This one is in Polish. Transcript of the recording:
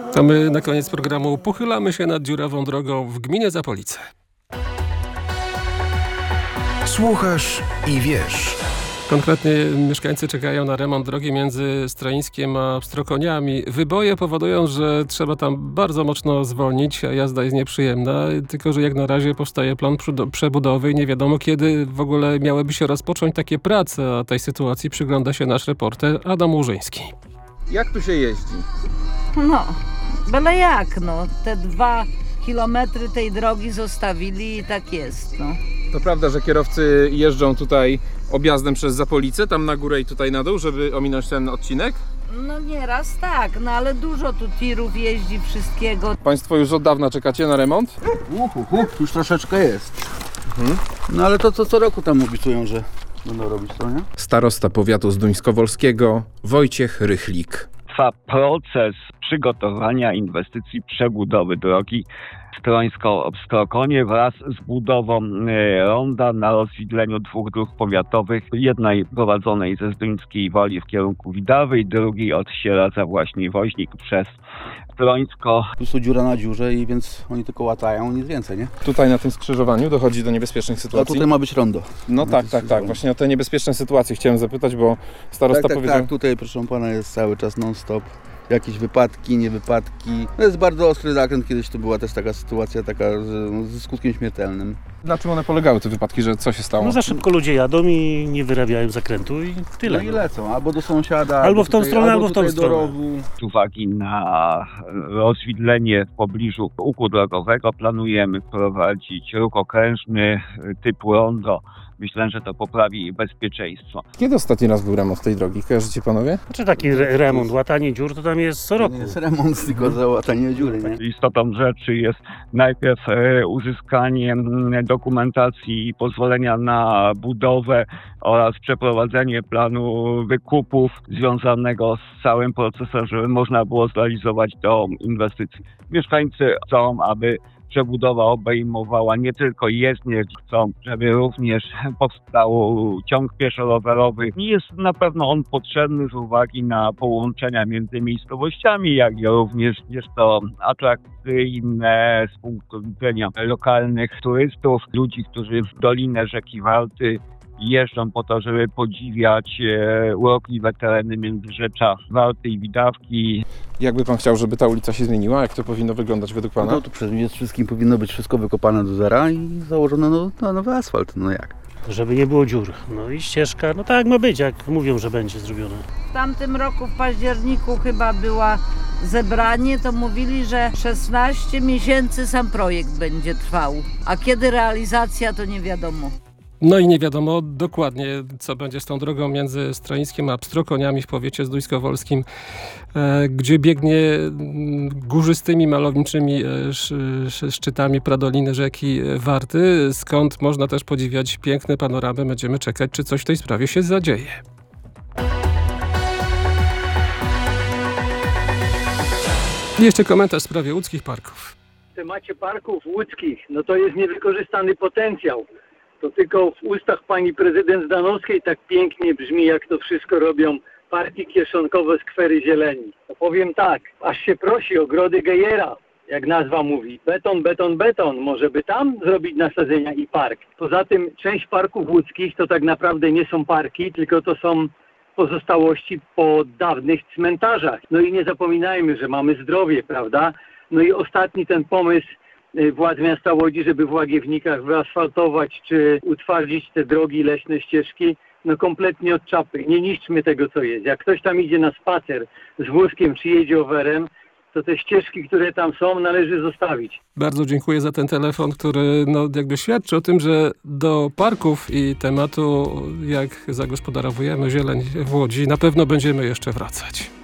A my na koniec programu pochylamy się nad dziurawą drogą w gminie Zapolice. Słuchasz i wiesz. Konkretnie mieszkańcy czekają na remont drogi między Stroińskiem a Pstrokoniami. Wyboje powodują, że trzeba tam bardzo mocno zwolnić, a jazda jest nieprzyjemna. Tylko że jak na razie powstaje plan przebudowy i nie wiadomo, kiedy w ogóle miałyby się rozpocząć takie prace. A tej sytuacji przygląda się nasz reporter Adam Łużyński. Jak tu się jeździ? No, byle jak, no. Te 2 kilometry tej drogi zostawili i tak jest, no. To prawda, że kierowcy jeżdżą tutaj objazdem przez Zapolicę, tam na górę i tutaj na dół, żeby ominąć ten odcinek? No nieraz tak, no ale dużo tu tirów jeździ, wszystkiego. Państwo już od dawna czekacie na remont? Już troszeczkę jest. No ale to co roku tam obiecują, że będą robić to, nie? Starosta powiatu zduńskowolskiego Wojciech Rychlik. Trwa proces przygotowania inwestycji przebudowy drogi Stroińsko-Pstrokonie wraz z budową ronda na rozwidleniu 2 dróg powiatowych, jednej prowadzonej ze Zduńskiej Woli w kierunku Widawy i drugiej od Sieradza właśnie Woźnik przez Stroińsko. Po prostu dziura na dziurze i więc oni tylko łatają, nic więcej, nie? Tutaj na tym skrzyżowaniu dochodzi do niebezpiecznych A sytuacji. tutaj ma być rondo. No tak. Właśnie o te niebezpieczne sytuacje chciałem zapytać, bo starosta powiedział... Tak, tutaj proszę pana jest cały czas non-stop. Jakieś wypadki, niewypadki. To jest bardzo ostry zakręt, kiedyś to była też taka sytuacja, ze skutkiem śmiertelnym. Na czym one polegały, te wypadki, że co się stało? No za szybko ludzie jadą i nie wyrabiają zakrętu i tyle. No i lecą, albo do sąsiada, Albo w tą stronę, albo w tą do stronę. rowu. Z uwagi na rozwidlenie w pobliżu łuku drogowego planujemy wprowadzić ruch okrężny typu rondo. Myślę, że to poprawi bezpieczeństwo. Kiedy ostatni raz był remont tej drogi? Kojarzycie panowie? Znaczy taki remont, łatanie dziur to tam jest co To roku. nie jest remont, tylko załatanie dziury, nie? Istotą rzeczy jest najpierw uzyskanie dokumentacji i pozwolenia na budowę oraz przeprowadzenie planu wykupów związanego z całym procesem, żeby można było zrealizować tą inwestycję. Mieszkańcy chcą, aby przebudowa obejmowała nie tylko jezdnię, chcą, żeby również powstał ciąg pieszo-rowerowy. I jest na pewno on potrzebny z uwagi na połączenia między miejscowościami, jak i również jest to atrakcyjne z punktu widzenia lokalnych turystów, ludzi, którzy w dolinę rzeki Warty jeżdżą po to, żeby podziwiać urokliwe tereny Międzyrzecza, Warty i Widawki. Jakby pan chciał, żeby ta ulica się zmieniła? Jak to powinno wyglądać według pana? No to przede wszystkim powinno być wszystko wykopane do zera i założone na nowy asfalt, no jak? Żeby nie było dziur. No i ścieżka, no tak jak ma być, jak mówią, że będzie zrobione. W tamtym roku w październiku chyba była zebranie, to mówili, że 16 miesięcy sam projekt będzie trwał, a kiedy realizacja to nie wiadomo. No i nie wiadomo dokładnie, co będzie z tą drogą między Stroińskiem a Pstrokoniami w powiecie zduńskowolskim, gdzie biegnie górzystymi, malowniczymi szczytami pradoliny rzeki Warty, skąd można też podziwiać piękne panoramy. Będziemy czekać, czy coś w tej sprawie się zadzieje. I jeszcze komentarz w sprawie łódzkich parków. W temacie parków łódzkich, no to jest niewykorzystany potencjał. To tylko w ustach pani prezydent Zdanowskiej tak pięknie brzmi, jak to wszystko robią parki kieszonkowe, skwery zieleni. To powiem tak, aż się prosi ogrody Gejera, jak nazwa mówi. Beton, beton, beton. Może by tam zrobić nasadzenia i park. Poza tym część parków łódzkich to tak naprawdę nie są parki, tylko to są pozostałości po dawnych cmentarzach. No i nie zapominajmy, że mamy zdrowie, prawda? No i ostatni ten pomysł władz miasta Łodzi, żeby w Łagiewnikach wyasfaltować czy utwardzić te drogi, leśne ścieżki, no kompletnie od czapy. Nie niszczmy tego, co jest. Jak ktoś tam idzie na spacer z wózkiem czy jedzie rowerem, to te ścieżki, które tam są, należy zostawić. Bardzo dziękuję za ten telefon, który jakby świadczy o tym, że do parków i tematu, jak zagospodarowujemy zieleń w Łodzi, na pewno będziemy jeszcze wracać.